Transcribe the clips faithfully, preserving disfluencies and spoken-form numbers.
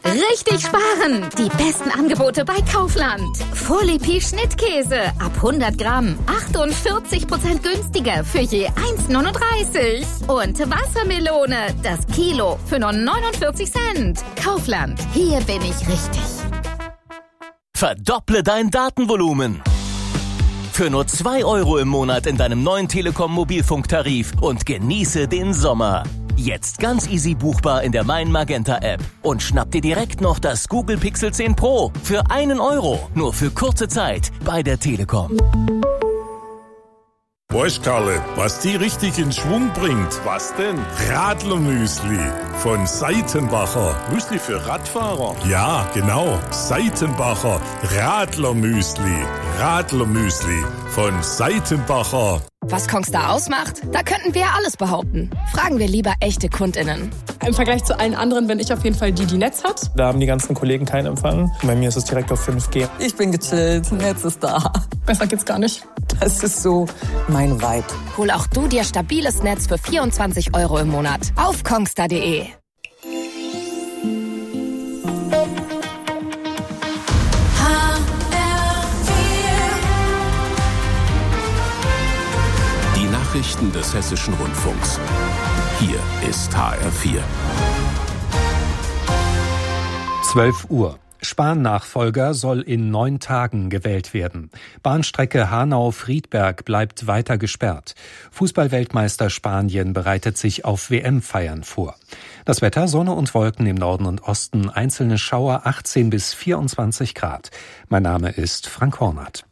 Richtig sparen! Die besten Angebote bei Kaufland. Fourlipi Schnittkäse ab hundert Gramm. achtundvierzig Prozent günstiger für je eins Komma neununddreißig. Und Wassermelone, das Kilo für nur neunundvierzig Cent. Kaufland, hier bin ich richtig. Verdopple dein Datenvolumen. Für nur zwei Euro im Monat in deinem neuen Telekom Mobilfunktarif und genieße den Sommer. Jetzt ganz easy buchbar in der Mein Magenta App. Und schnapp dir direkt noch das Google Pixel zehn Pro für einen Euro. Nur für kurze Zeit bei der Telekom. Weißt, Karle, was die richtig in Schwung bringt? Was denn? Radlermüsli von Seitenbacher. Müsli für Radfahrer? Ja, genau. Seitenbacher Radlermüsli. Radlermüsli von Seitenbacher. Was Kongstar ausmacht? Da könnten wir alles behaupten. Fragen wir lieber echte KundInnen. Im Vergleich zu allen anderen bin ich auf jeden Fall die, die Netz hat. Da haben die ganzen Kollegen keinen Empfang. Bei mir ist es direkt auf fünf G. Ich bin gechillt, Netz ist da. Besser geht's gar nicht. Das ist so mein Vibe. Hol auch du dir stabiles Netz für vierundzwanzig Euro im Monat auf kongstar punkt de. Die Nachrichten des Hessischen Rundfunks. Hier ist H R vier. zwölf Uhr. Spahn-Nachfolger soll in neun Tagen gewählt werden. Bahnstrecke Hanau-Friedberg bleibt weiter gesperrt. Fußballweltmeister Spanien bereitet sich auf W M-Feiern vor. Das Wetter: Sonne und Wolken im Norden und Osten, einzelne Schauer, achtzehn bis vierundzwanzig Grad. Mein Name ist Frank Hornath.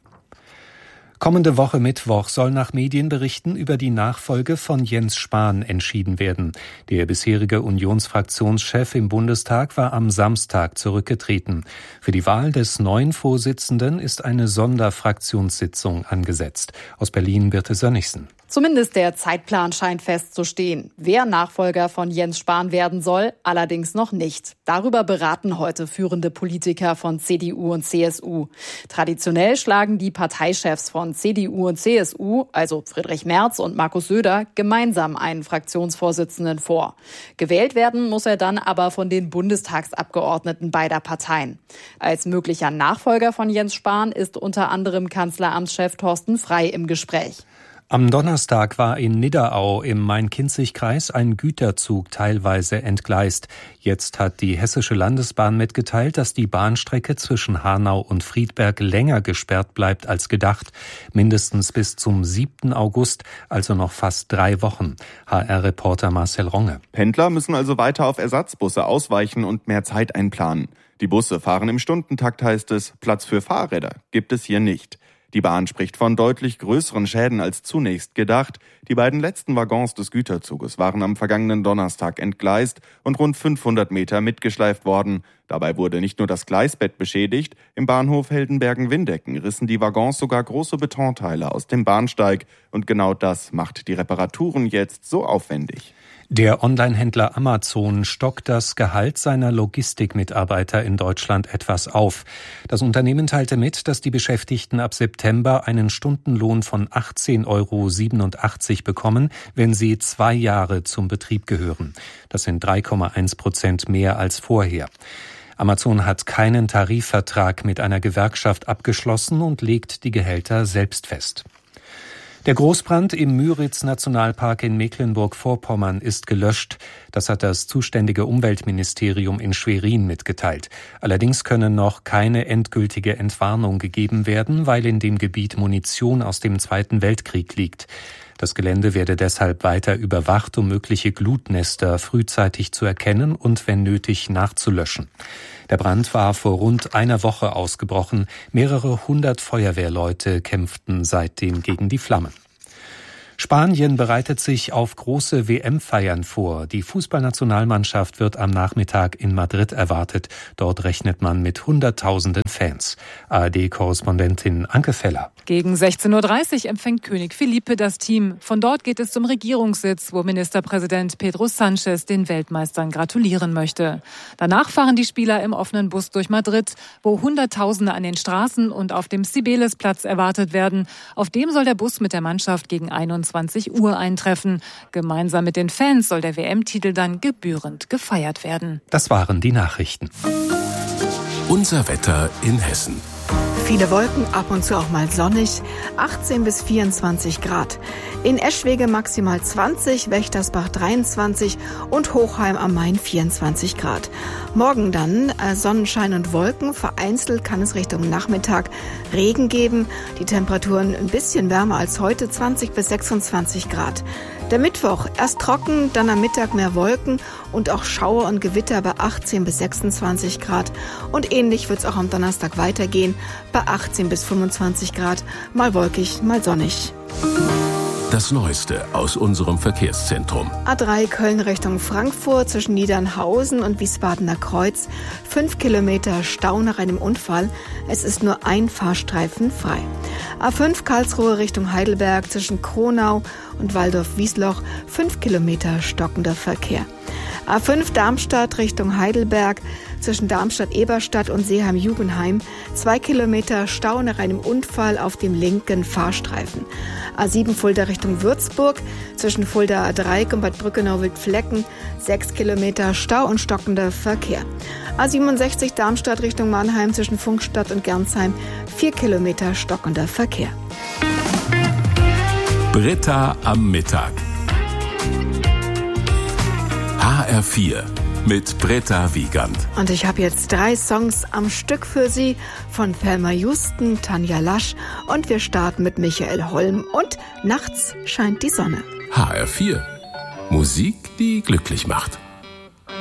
Kommende Woche Mittwoch soll nach Medienberichten über die Nachfolge von Jens Spahn entschieden werden. Der bisherige Unionsfraktionschef im Bundestag war am Samstag zurückgetreten. Für die Wahl des neuen Vorsitzenden ist eine Sonderfraktionssitzung angesetzt. Aus Berlin Birte Sönnigsen. Zumindest der Zeitplan scheint festzustehen. Wer Nachfolger von Jens Spahn werden soll, allerdings noch nicht. Darüber beraten heute führende Politiker von C D U und C S U. Traditionell schlagen die Parteichefs von C D U und C S U, also Friedrich Merz und Markus Söder, gemeinsam einen Fraktionsvorsitzenden vor. Gewählt werden muss er dann aber von den Bundestagsabgeordneten beider Parteien. Als möglicher Nachfolger von Jens Spahn ist unter anderem Kanzleramtschef Thorsten Frey im Gespräch. Am Donnerstag war in Nidderau im Main-Kinzig-Kreis ein Güterzug teilweise entgleist. Jetzt hat die Hessische Landesbahn mitgeteilt, dass die Bahnstrecke zwischen Hanau und Friedberg länger gesperrt bleibt als gedacht. Mindestens bis zum siebten August, also noch fast drei Wochen. H R-Reporter Marcel Ronge. Pendler müssen also weiter auf Ersatzbusse ausweichen und mehr Zeit einplanen. Die Busse fahren im Stundentakt, heißt es. Platz für Fahrräder gibt es hier nicht. Die Bahn spricht von deutlich größeren Schäden als zunächst gedacht. Die beiden letzten Waggons des Güterzuges waren am vergangenen Donnerstag entgleist und rund fünfhundert Meter mitgeschleift worden. Dabei wurde nicht nur das Gleisbett beschädigt, im Bahnhof Heldenbergen-Windecken rissen die Waggons sogar große Betonteile aus dem Bahnsteig. Und genau das macht die Reparaturen jetzt so aufwendig. Der Onlinehändler Amazon stockt das Gehalt seiner Logistikmitarbeiter in Deutschland etwas auf. Das Unternehmen teilte mit, dass die Beschäftigten ab September einen Stundenlohn von achtzehn Euro siebenundachtzig bekommen, wenn sie zwei Jahre zum Betrieb gehören. Das sind drei Komma eins Prozent mehr als vorher. Amazon hat keinen Tarifvertrag mit einer Gewerkschaft abgeschlossen und legt die Gehälter selbst fest. Der Großbrand im Müritz-Nationalpark in Mecklenburg-Vorpommern ist gelöscht. Das hat das zuständige Umweltministerium in Schwerin mitgeteilt. Allerdings könne noch keine endgültige Entwarnung gegeben werden, weil in dem Gebiet Munition aus dem Zweiten Weltkrieg liegt. Das Gelände werde deshalb weiter überwacht, um mögliche Glutnester frühzeitig zu erkennen und wenn nötig nachzulöschen. Der Brand war vor rund einer Woche ausgebrochen. Mehrere hundert Feuerwehrleute kämpften seitdem gegen die Flammen. Spanien bereitet sich auf große W M-Feiern vor. Die Fußballnationalmannschaft wird am Nachmittag in Madrid erwartet. Dort rechnet man mit Hunderttausenden Fans. A R D-Korrespondentin Anke Feller. Gegen sechzehn Uhr dreißig empfängt König Felipe das Team. Von dort geht es zum Regierungssitz, wo Ministerpräsident Pedro Sánchez den Weltmeistern gratulieren möchte. Danach fahren die Spieler im offenen Bus durch Madrid, wo Hunderttausende an den Straßen und auf dem Cibeles-Platz erwartet werden. Auf dem soll der Bus mit der Mannschaft gegen einundzwanzig einundzwanzig Uhr eintreffen. Gemeinsam mit den Fans soll der W M-Titel dann gebührend gefeiert werden. Das waren die Nachrichten. Unser Wetter in Hessen. Viele Wolken, ab und zu auch mal sonnig, achtzehn bis vierundzwanzig Grad. In Eschwege maximal zwanzig, Wächtersbach dreiundzwanzig und Hochheim am Main vierundzwanzig Grad. Morgen dann äh, Sonnenschein und Wolken, vereinzelt kann es Richtung Nachmittag Regen geben. Die Temperaturen ein bisschen wärmer als heute, zwanzig bis sechsundzwanzig Grad. Der Mittwoch erst trocken, dann am Mittag mehr Wolken und auch Schauer und Gewitter bei achtzehn bis sechsundzwanzig Grad. Und ähnlich wird es auch am Donnerstag weitergehen, bei achtzehn bis fünfundzwanzig Grad, mal wolkig, mal sonnig. Das Neueste aus unserem Verkehrszentrum. A drei Köln Richtung Frankfurt zwischen Niedernhausen und Wiesbadener Kreuz. Fünf Kilometer Stau nach einem Unfall. Es ist nur ein Fahrstreifen frei. A fünf Karlsruhe Richtung Heidelberg zwischen Kronau und Waldorf-Wiesloch. Fünf Kilometer stockender Verkehr. A fünf Darmstadt Richtung Heidelberg zwischen Darmstadt-Eberstadt und Seeheim-Jugenheim. Zwei Kilometer Stau nach einem Unfall auf dem linken Fahrstreifen. A sieben Fulda Richtung Würzburg zwischen Fulda A drei und Bad Brückenau-Wildflecken. Sechs Kilometer Stau und stockender Verkehr. A siebenundsechzig Darmstadt Richtung Mannheim zwischen Funkstadt und Gernsheim. Vier Kilometer stockender Verkehr. Britta am Mittag. H R vier mit Britta Wiegand. Und ich habe jetzt drei Songs am Stück für Sie von Thelma Houston, Tanja Lasch und wir starten mit Michael Holm und Nachts scheint die Sonne. H R vier. Musik, die glücklich macht.